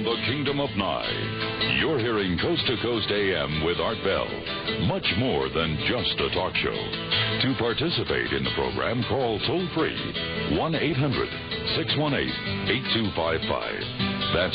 the Kingdom of Nye. You're hearing Coast to Coast AM with Art Bell. Much more than just a talk show. To participate in the program, call toll-free 1-800-618-8255. That's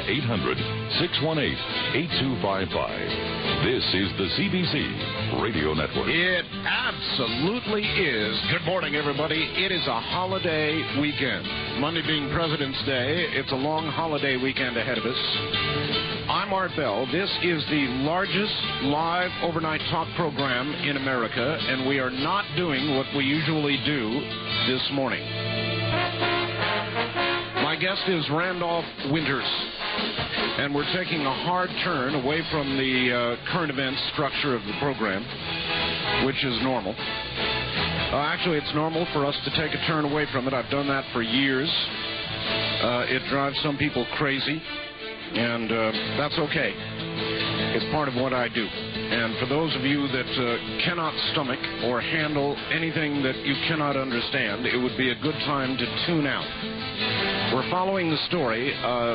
1-800-618-8255. This is the CBC Radio Network. It absolutely is. Good morning, everybody. It is a holiday weekend. Monday being President's Day, it's a long holiday weekend ahead of us. I'm Art Bell. This is the largest live overnight talk program in America, and we are not doing what we usually do this morning. My guest is Randolph Winters, and we're taking a hard turn away from the current events structure of the program, which is normal. Actually, it's normal for us to take a turn away from it. I've done that for years. It drives some people crazy, and that's okay. It's part of what I do. And for those of you that cannot stomach or handle anything that you cannot understand, it would be a good time to tune out. We're following the story of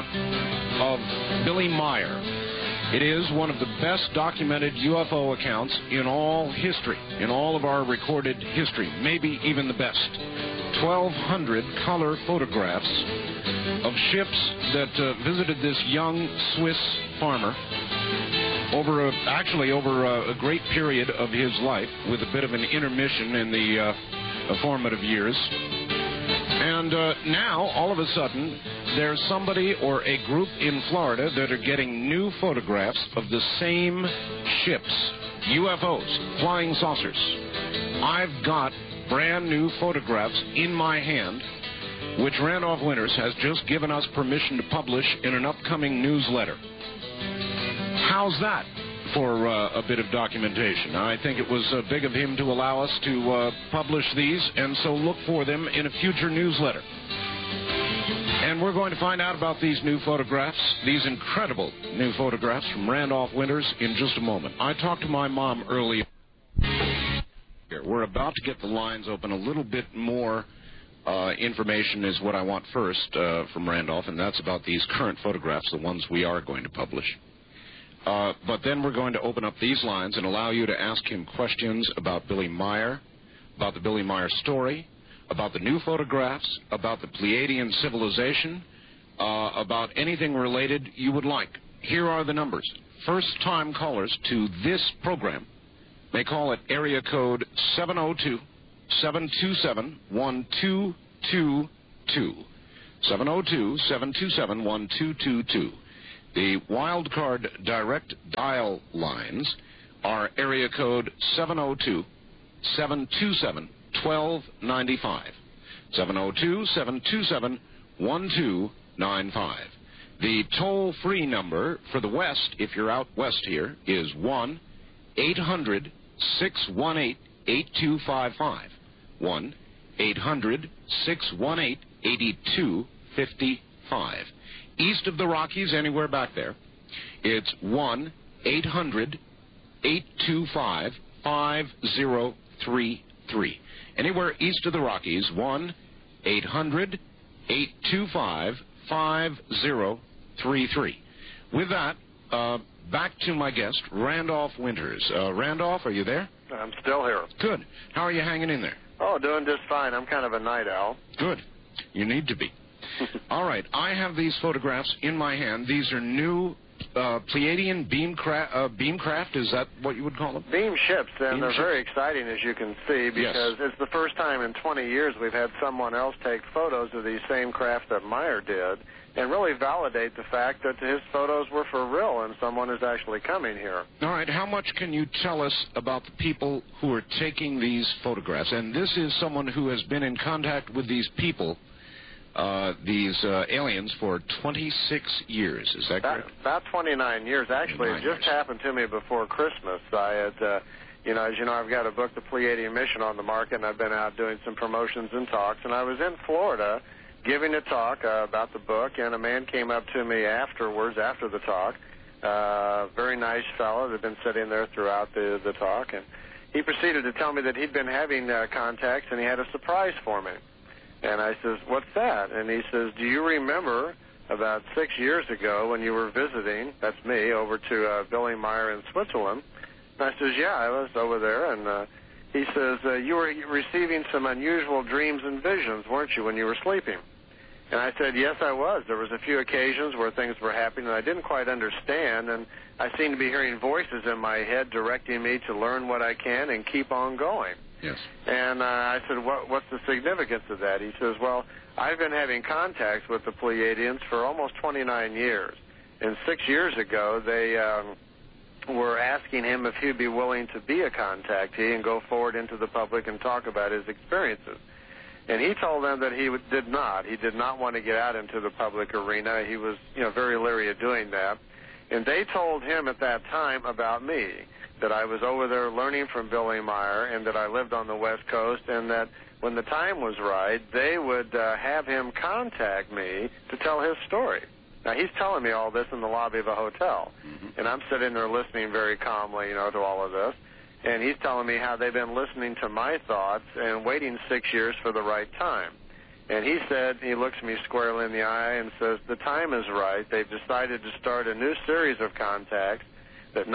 Billy Meier. It is one of the best documented UFO accounts in all history, in all of our recorded history, maybe even the best. 1,200 color photographs of ships that visited this young Swiss farmer over a great period of his life, with a bit of an intermission in the formative years. And now, all of a sudden, there's somebody or a group in Florida that are getting new photographs of the same ships, UFOs, flying saucers. I've got brand new photographs in my hand, which Randolph Winters has just given us permission to publish in an upcoming newsletter. How's that for a bit of documentation? I think it was big of him to allow us to publish these, and so look for them in a future newsletter. And we're going to find out about these new photographs, these incredible new photographs from Randolph Winters, in just a moment. I talked to my mom earlier. We're about to get the lines open. A little bit more information is what I want first from Randolph, and that's about these current photographs, the ones we are going to publish. But then we're going to open up these lines and allow you to ask him questions about Billy Meier, about the Billy Meier story, about the new photographs, about the Pleiadian civilization, about anything related you would like. Here are the numbers. First-time callers to this program may call at area code 702-727-1222. 702-727-1222. The wildcard direct dial lines are area code 702-727-1295. 702-727-1295. The toll-free number for the West, if you're out west here, is 1-800-618-8255. 1-800-618-8255. East of the Rockies, anywhere back there, it's 1-800-825-5033. Anywhere east of the Rockies, 1-800-825-5033. With that, back to my guest, Randolph Winters. Randolph, are you there? I'm still here. Good. How are you hanging in there? Oh, doing just fine. I'm kind of a night owl. Good. You need to be. All right, I have these photographs in my hand. These are new Pleiadian beamcraft. Is that what you would call them? Beam ships, and beam they're ships. very exciting, as you can see, because it's the first time in 20 years we've had someone else take photos of these same craft that Meier did and really validate the fact that his photos were for real and someone is actually coming here. All right, how much can you tell us about the people who are taking these photographs? And this is someone who has been in contact with these people, these aliens, for 26 years. Is that correct? About 29 years. Actually, it just happened to me before Christmas. I had, as you know, I've got a book, The Pleiadian Mission, on the market, and I've been out doing some promotions and talks. And I was in Florida giving a talk about the book, and a man came up to me afterwards, after the talk, very nice fellow that had been sitting there throughout the talk, and he proceeded to tell me that he'd been having contacts, and he had a surprise for me. And I says, what's that? And he says, do you remember about 6 years ago when you were visiting, that's me, over to Billy Meyer in Switzerland. And I says, yeah, I was over there. And he says, you were receiving some unusual dreams and visions, weren't you, when you were sleeping? And I said, yes, I was. There was a few occasions where things were happening and I didn't quite understand, and I seemed to be hearing voices in my head directing me to learn what I can and keep on going. Yes. And I said, what's the significance of that? He says, well, I've been having contacts with the Pleiadians for almost 29 years. And 6 years ago, they were asking him if he'd be willing to be a contactee and go forward into the public and talk about his experiences. And he told them that he did not. He did not want to get out into the public arena. He was, very leery of doing that. And they told him at that time about me, that I was over there learning from Billy Meyer and that I lived on the West Coast, and that when the time was right, they would have him contact me to tell his story. Now, he's telling me all this in the lobby of a hotel, and I'm sitting there listening very calmly, to all of this. And he's telling me how they've been listening to my thoughts and waiting 6 years for the right time. And he said, he looks me squarely in the eye and says, the time is right. They've decided to start a new series of contacts, that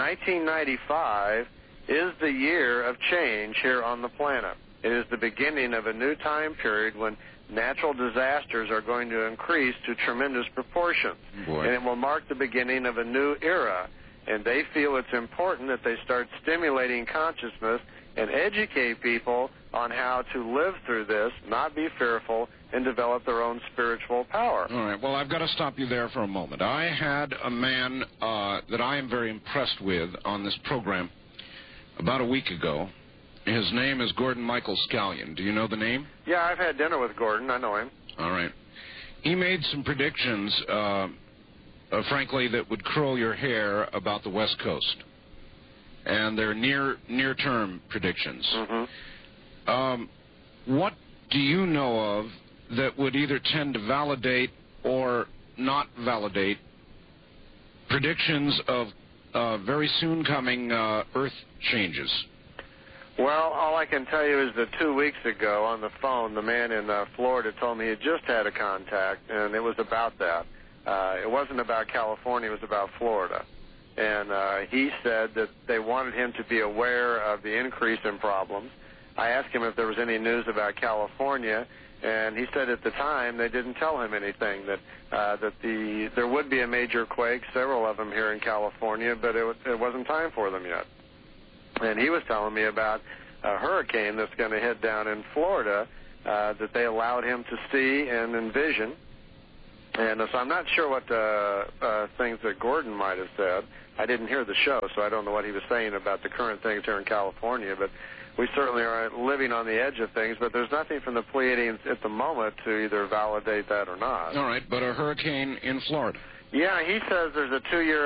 1995 is the year of change here on the planet. It is the beginning of a new time period when natural disasters are going to increase to tremendous proportions. Boy. And it will mark the beginning of a new era. And they feel it's important that they start stimulating consciousness and educate people on how to live through this, not be fearful, and develop their own spiritual power. All right. Well, I've got to stop you there for a moment. I had a man that I am very impressed with on this program about a week ago. His name is Gordon Michael Scallion. Do you know the name? Yeah, I've had dinner with Gordon. I know him. All right. He made some predictions, frankly, that would curl your hair about the West Coast. And they're near-term predictions. What do you know of that would either tend to validate or not validate predictions of very soon coming Earth changes? Well, all I can tell you is that 2 weeks ago on the phone, the man in Florida told me he had just had a contact, and it was about that. It wasn't about California, it was about Florida. And he said that they wanted him to be aware of the increase in problems. I asked him if there was any news about California, and he said at the time they didn't tell him anything, that there would be a major quake, several of them here in California, but it wasn't time for them yet. And he was telling me about a hurricane that's going to hit down in Florida that they allowed him to see and envision. And so I'm not sure what things that Gordon might have said. I didn't hear the show, so I don't know what he was saying about the current things here in California, but we certainly are living on the edge of things, but there's nothing from the Pleiadians at the moment to either validate that or not. All right, but a hurricane in Florida. Yeah, he says there's a 2-year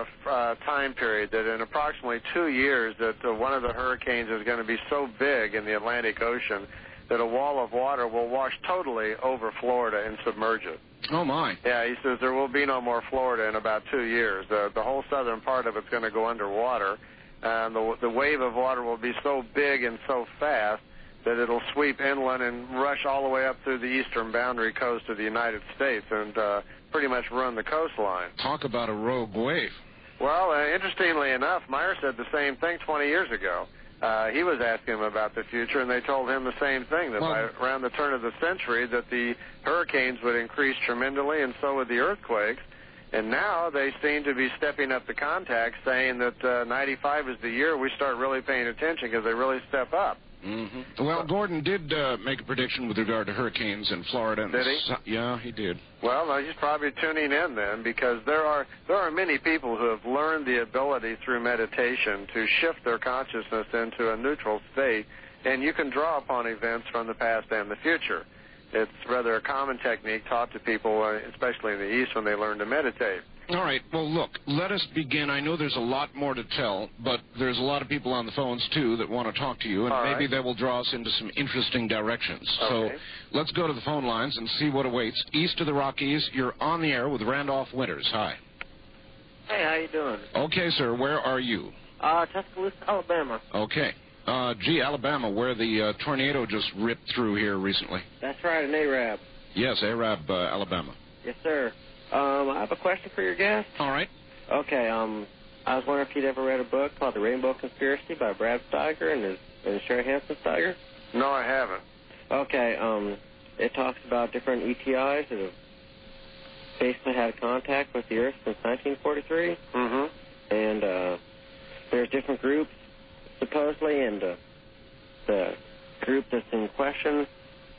time period, that in approximately 2 years that one of the hurricanes is going to be so big in the Atlantic Ocean that a wall of water will wash totally over Florida and submerge it. Oh, my. Yeah, he says there will be no more Florida in about 2 years. The whole southern part of it's going to go underwater. And the wave of water will be so big and so fast that it'll sweep inland and rush all the way up through the eastern boundary coast of the United States and pretty much run the coastline. Talk about a rogue wave. Well, interestingly enough, Meyer said the same thing 20 years ago. He was asking him about the future, and they told him the same thing, that by around the turn of the century that the hurricanes would increase tremendously, and so would the earthquakes. And now they seem to be stepping up the contacts, saying that 95 is the year we start really paying attention because they really step up. Well, Gordon did make a prediction with regard to hurricanes in Florida. Did he? Yeah, he did. Well, he's probably tuning in then, because there are many people who have learned the ability through meditation to shift their consciousness into a neutral state, and you can draw upon events from the past and the future. It's rather a common technique taught to people, especially in the East, when they learn to meditate. All right. Well, look, let us begin. I know there's a lot more to tell, but there's a lot of people on the phones, too, that want to talk to you, and maybe they will draw us into some interesting directions. Okay. So let's go to the phone lines and see what awaits. East of the Rockies, you're on the air with Randolph Winters. Hi. Hey, how you doing? Okay, sir. Where are you? Tuscaloosa, Alabama. Okay. Alabama, where the tornado just ripped through here recently. That's right, an Arab. Yes, Arab, Alabama. Yes, sir. I have a question for your guest. All right. Okay, I was wondering if you'd ever read a book called The Rainbow Conspiracy by Brad Steiger and Sherry Hansen Steiger? No, I haven't. Okay, it talks about different ETIs that have basically had contact with the Earth since 1943. Mm-hmm. And there's different groups, supposedly, and the group that's in question,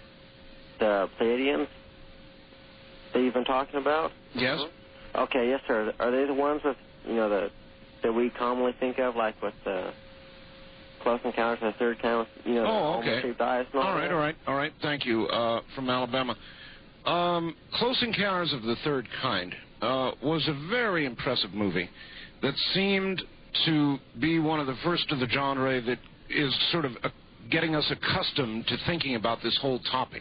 the Pleiadians, that you've been talking about? Yes. Okay, yes, sir. Are they the ones with, that we commonly think of, like with the Close Encounters of the Third Kind, with, okay. shaped eyes and All right. Thank you. From Alabama. Close Encounters of the Third Kind was a very impressive movie that seemed to be one of the first of the genre that is sort of getting us accustomed to thinking about this whole topic.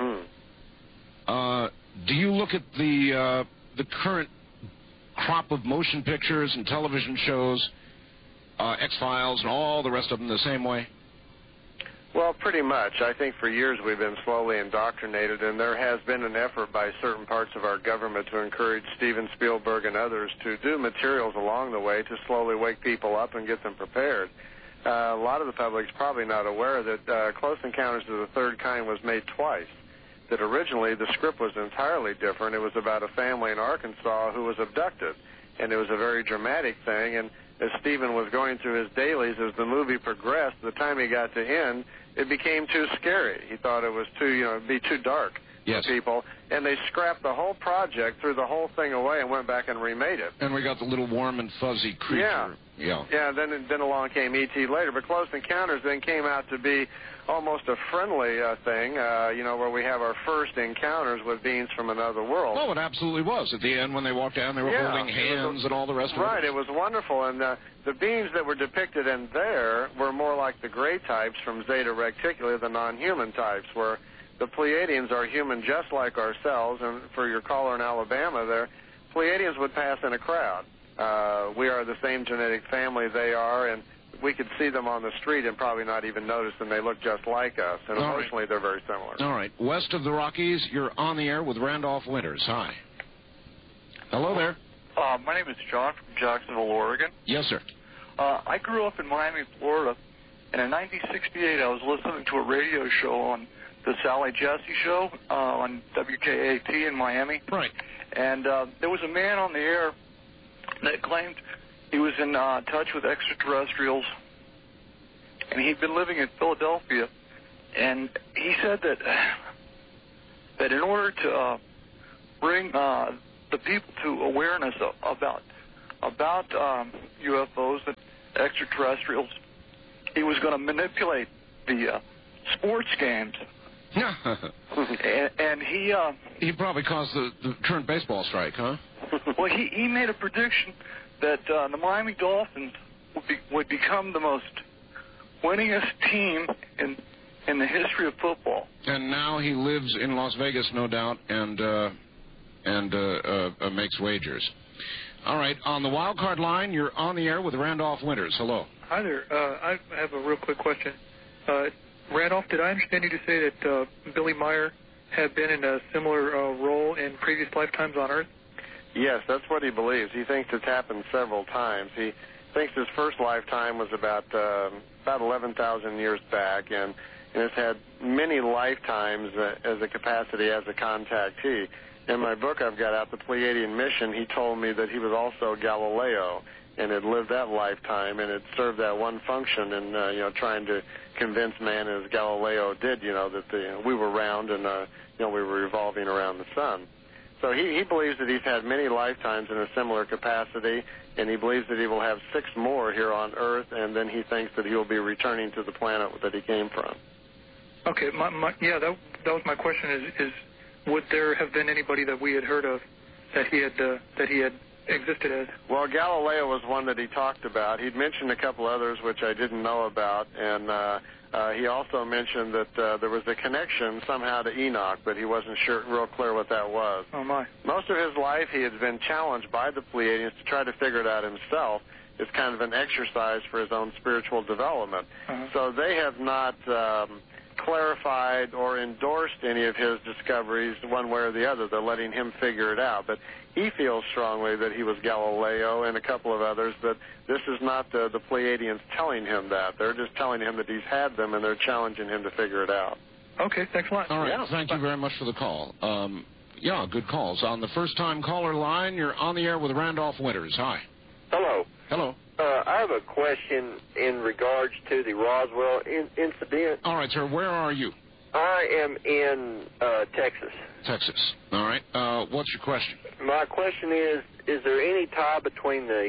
Mm-hmm. Do you look at the current crop of motion pictures and television shows, X-Files and all the rest of them, the same way? Well, pretty much. I think for years we've been slowly indoctrinated, and there has been an effort by certain parts of our government to encourage Steven Spielberg and others to do materials along the way to slowly wake people up and get them prepared. A lot of the public's probably not aware that Close Encounters of the Third Kind was made twice. That originally the script was entirely different. It was about a family in Arkansas who was abducted, and it was a very dramatic thing. And as Stephen was going through his dailies, as the movie progressed, the time he got to end, it became too scary. He thought it was it'd be too dark for people, and they scrapped the whole project, threw the whole thing away, and went back and remade it. And we got the little warm and fuzzy creature. Yeah. Then along came E.T. later, but Close Encounters then came out to be almost a friendly thing, where we have our first encounters with beings from another world. Oh, it absolutely was. At the end, when they walked down, they were holding hands and all the rest of it. Right, it was wonderful. And the beings that were depicted in there were more like the gray types from Zeta Reticuli, the non-human types, where the Pleiadians are human just like ourselves. And for your caller in Alabama there, Pleiadians would pass in a crowd. We are the same genetic family they are, and we could see them on the street and probably not even notice them. They look just like us, and emotionally they're very similar. All right. West of the Rockies, you're on the air with Randolph Winters. Hi. Hello there. My name is John from Jacksonville, Oregon. Yes, sir. I grew up in Miami, Florida, and in 1968 I was listening to a radio show on the Sally Jesse Show on WKAT in Miami. Right. And there was a man on the air that claimed he was in touch with extraterrestrials, and he'd been living in Philadelphia, and he said that in order to bring the people to awareness about UFOs and extraterrestrials, he was going to manipulate the sports games. and he probably caused the current baseball strike, huh? Well, he made a prediction that the Miami Dolphins would become the most winningest team in the history of football. And now he lives in Las Vegas, no doubt, and makes wagers. All right, on the wild card line, you're on the air with Randolph Winters. Hello. Hi there. I have a real quick question. Randolph, did I understand you to say that Billy Meyer had been in a similar role in previous lifetimes on Earth? Yes, that's what he believes. He thinks it's happened several times. He thinks his first lifetime was about 11,000 years back, and has had many lifetimes as a capacity as a contactee. In my book I've got out, The Pleiadian Mission, he told me that he was also Galileo and had lived that lifetime and had served that one function in trying to convince man, as Galileo did, that we were round and we were revolving around the sun. So he believes that he's had many lifetimes in a similar capacity, and he believes that he will have 6 more here on Earth, and then he thinks that he will be returning to the planet that he came from. Okay, that was my question. Is would there have been anybody that we had heard of that he had existed as? Well, Galileo was one that he talked about. He'd mentioned a couple others which I didn't know about, and he also mentioned that there was a connection somehow to Enoch, but he wasn't real clear what that was. Oh, my. Most of his life he had been challenged by the Pleiadians to try to figure it out himself. It's kind of an exercise for his own spiritual development. Uh-huh. So they have not clarified or endorsed any of his discoveries one way or the other. They're letting him figure it out. But he feels strongly that he was Galileo and a couple of others, but this is not the Pleiadians telling him that. They're just telling him that he's had them, and they're challenging him to figure it out. Okay, thanks a lot. All right, thank you very much for the call. Yeah, good calls. On the first-time caller line, you're on the air with Randolph Winters. Hi. Hello. Hello. I have a question in regards to the Roswell incident. All right, sir. Where are you? I am in Texas. Texas. All right. What's your question? My question is there any tie between the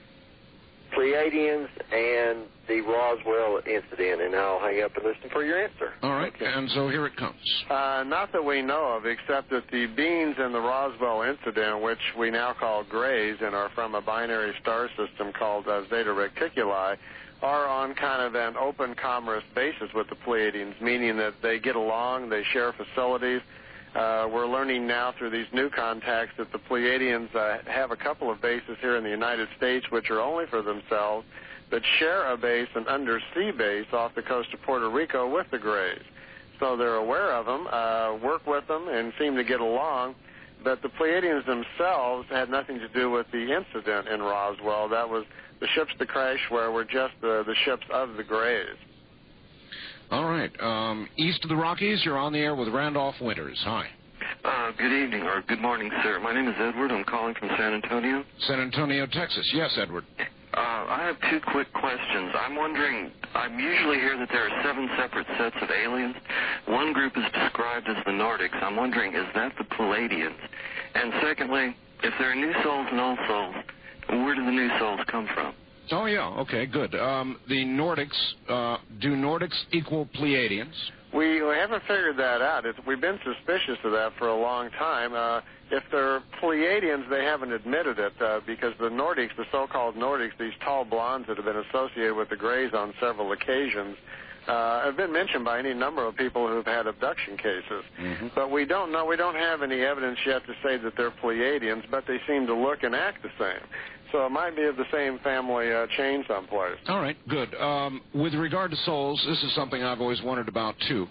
Pleiadians and the Roswell incident? And I'll hang up and listen for your answer. All right. Okay. And so here it comes. Not that we know of, except that the beings in the Roswell incident, which we now call grays and are from a binary star system called Zeta Reticuli, are on kind of an open commerce basis with the Pleiadians, meaning that they get along, they share facilities. We're learning now through these new contacts that the Pleiadians have a couple of bases here in the United States, which are only for themselves, but share a base, an undersea base, off the coast of Puerto Rico with the Greys. So they're aware of them, work with them, and seem to get along. But the Pleiadians themselves had nothing to do with the incident in Roswell. That was the ships that crashed were just the ships of the Greys. All right. East of the Rockies, you're on the air with Randolph Winters. Hi. Good evening, or good morning, sir. My name is Edward. I'm calling from San Antonio. San Antonio, Texas. Yes, Edward. I have two quick questions. I'm wondering, I usually hear that there are 7 separate sets of aliens. One group is described as the Nordics. I'm wondering, is that the Pleiadians? And secondly, if there are new souls and old souls, where do the new souls come from? Oh, yeah. Okay, good. The Nordics, do Nordics equal Pleiadians? We haven't figured that out. We've been suspicious of that for a long time. If they're Pleiadians, they haven't admitted it because the Nordics, the so-called Nordics, these tall blondes that have been associated with the Greys on several occasions, have been mentioned by any number of people who've had abduction cases. Mm-hmm. But we don't know. We don't have any evidence yet to say that they're Pleiadians, but they seem to look and act the same. So it might be of the same family chain someplace. All right, good. With regard to souls, this is something I've always wondered about, too.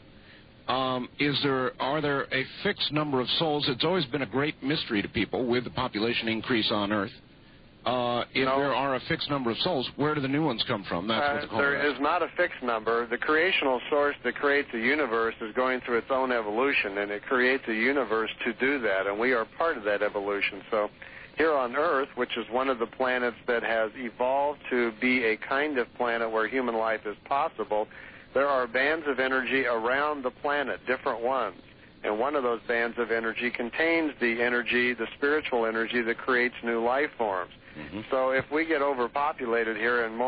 Are there a fixed number of souls? It's always been a great mystery to people with the population increase on Earth. If there are a fixed number of souls, where do the new ones come from? That's what the caller There is not a fixed number. The creational source that creates the universe is going through its own evolution, and it creates a universe to do that, and we are part of that evolution. So here on Earth, which is one of the planets that has evolved to be a kind of planet where human life is possible, there are bands of energy around the planet, different ones. And one of those bands of energy contains the energy, the spiritual energy that creates new life forms. Mm-hmm. So if we get overpopulated here and more